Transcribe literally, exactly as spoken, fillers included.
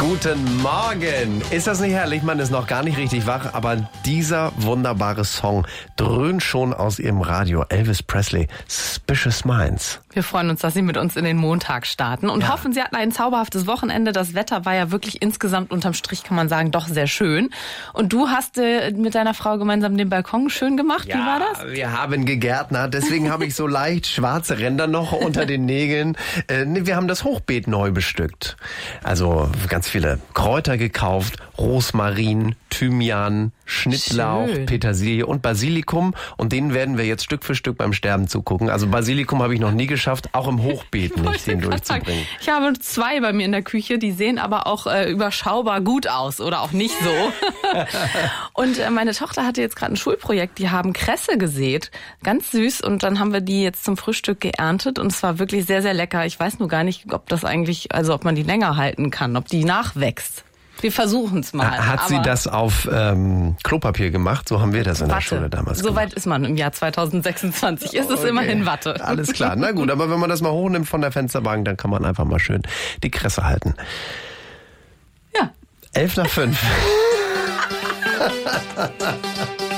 Guten Morgen. Ist das nicht herrlich? Man ist noch gar nicht richtig wach, aber dieser wunderbare Song dröhnt schon aus Ihrem Radio. Elvis Presley, Suspicious Minds. Wir freuen uns, dass Sie mit uns in den Montag starten und ja. hoffen, Sie hatten ein zauberhaftes Wochenende. Das Wetter war ja wirklich insgesamt unterm Strich, kann man sagen, doch sehr schön. Und du hast äh, mit deiner Frau gemeinsam den Balkon schön gemacht. Ja, wie war das? Wir haben gegärtnert, deswegen habe ich so leicht schwarze Ränder noch unter den Nägeln. Äh, wir haben das Hochbeet neu bestückt. Also ganz viele Kräuter gekauft, Rosmarin, Thymian, Schnittlauch, Schön. Petersilie und Basilikum. Und denen werden wir jetzt Stück für Stück beim Sterben zugucken. Also Basilikum habe ich noch nie geschafft, auch im Hochbeet nicht, den durchzubringen. Ich habe zwei bei mir in der Küche, die sehen aber auch äh, überschaubar gut aus oder auch nicht so. Und äh, meine Tochter hatte jetzt gerade ein Schulprojekt, die haben Kresse gesät, ganz süß. Und dann haben wir die jetzt zum Frühstück geerntet und es war wirklich sehr, sehr lecker. Ich weiß nur gar nicht, ob das eigentlich, also ob man die länger halten kann, ob die nachwächst. Wir versuchen es mal. Hat aber sie das auf ähm, Klopapier gemacht? So haben wir das in Watte. der Schule damals gemacht. So weit gemacht. ist man im Jahr zweitausendsechsundzwanzig. Ist es okay. immerhin Watte. Alles klar. Na gut, aber wenn man das mal hochnimmt von der Fensterbank, dann kann man einfach mal schön die Kresse halten. Ja. Elf nach fünf.